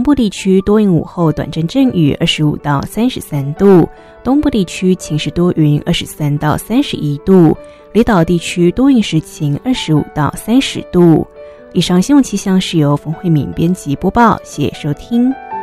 部地区多云，午后短暂阵雨，25到33度；东部地区晴时多云，23到31度；离岛地区多云时晴，25到30度。以上新闻气象是由冯慧敏编辑播报，谢谢收听。